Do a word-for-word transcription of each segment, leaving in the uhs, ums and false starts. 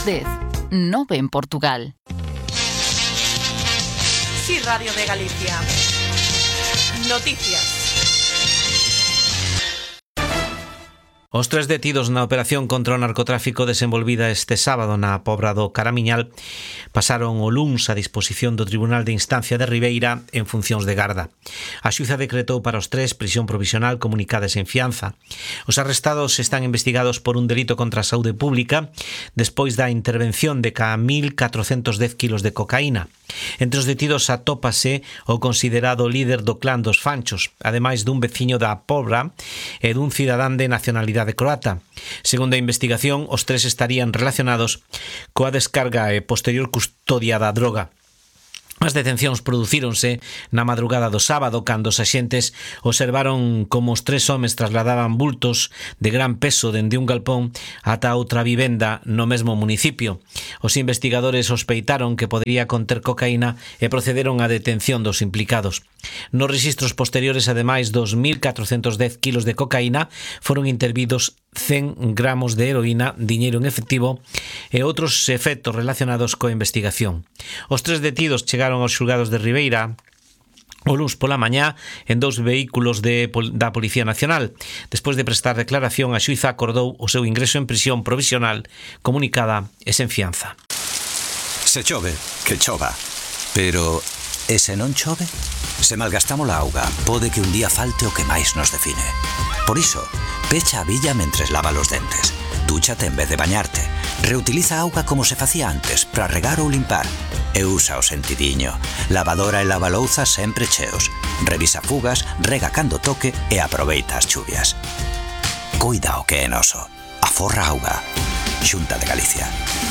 las dez, nove en Portugal. Sí, Radio de Galicia. Noticias. Os tres detidos na operación contra o narcotráfico desenvolvida este sábado na Pobra do Caramiñal pasaron o luns a disposición do Tribunal de Instancia de Ribeira en funcións de garda. A xuíza decretou para os tres prisión provisional comunicada sen fianza. Os arrestados están investigados por un delito contra a saúde pública despois da intervención de ca mil catrocentos dez kilos de cocaína. Entre os detidos atópase o considerado líder do clan dos Fanchos, ademais dun veciño da Pobra e dun cidadán de nacionalidade croata. Segundo a investigación, os tres estarían relacionados coa descarga e posterior custodia da droga. As detencións producíronse na madrugada do sábado cando os axentes observaron como os tres homes trasladaban bultos de gran peso dende un galpón ata outra vivenda no mesmo municipio. Os investigadores sospeitaron que podería conter cocaína e procederon á detención dos implicados. Nos registros posteriores, ademais dos mil catrocentos dez kilos de cocaína, foron intervidos cen gramos de heroína, diñeiro en efectivo e outros efectos relacionados coa investigación. Os tres detidos chegaron aos xulgados de Ribeira o luns pola mañá en dous vehículos de, da Policía Nacional. Despois de prestar declaración, a xuíza acordou o seu ingreso en prisión provisional comunicada e sen fianza. Se chove, que chova. Pero, e se non chove? Se malgastamos a auga, pode que un día falte o que máis nos define. Por iso, pecha a billa mentres lava os dentes. Dúchate en vez de bañarte. Reutiliza a auga como se facía antes para regar ou limpar. E usa o sentidiño. Lavadora e lavalouza sempre cheos. Revisa fugas, rega cando toque e aproveita as chuvias. Cuida o que é noso. Aforra auga. Xunta de Galicia.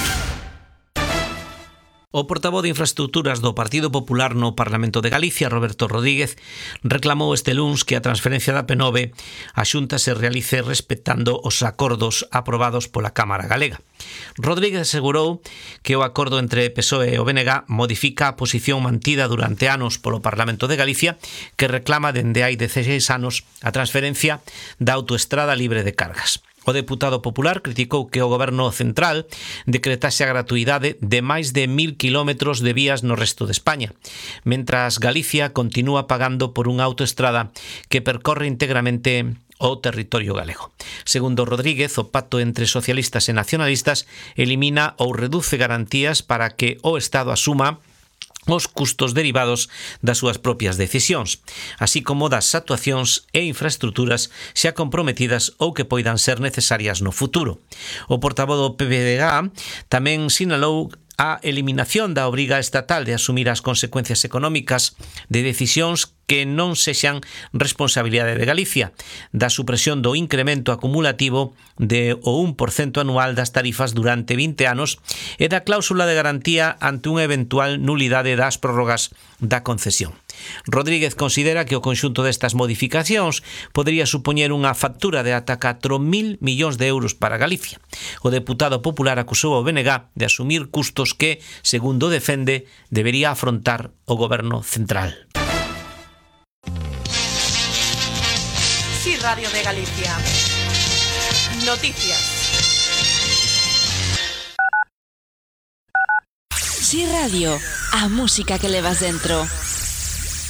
O portavoz de Infraestructuras do Partido Popular no Parlamento de Galicia, Roberto Rodríguez, reclamou este luns que a transferencia da P nove a Xunta se realice respectando os acordos aprobados pola Cámara Galega. Rodríguez asegurou que o acordo entre P S O E e o B N G modifica a posición mantida durante anos polo Parlamento de Galicia, que reclama dende hai dezaseis anos a transferencia da autoestrada libre de cargas. O deputado popular criticou que o goberno central decretase a gratuidade de máis de mil kilómetros de vías no resto de España, mentras Galicia continúa pagando por unha autoestrada que percorre íntegramente o territorio galego. Segundo Rodríguez, o pacto entre socialistas e nacionalistas elimina ou reduce garantías para que o Estado asuma os custos derivados das súas propias decisións, así como das actuacións e infraestructuras xa comprometidas ou que poidan ser necesarias no futuro. O portavoz do P P D G tamén sinalou a eliminación da obriga estatal de asumir as consecuencias económicas de decisións que non sexan responsabilidade de Galicia, da supresión do incremento acumulativo de o un por cento anual das tarifas durante vinte anos e da cláusula de garantía ante unha eventual nulidade das prórrogas da concesión. Rodríguez considera que o conxunto destas modificacións podería supoñer unha factura de ata catro mil millóns de euros para Galicia. O deputado popular acusou ao B N G de asumir custos que, segundo defende, debería afrontar o goberno central. Sí, Radio de Galicia. Noticias. Sí Radio, a música que levas dentro.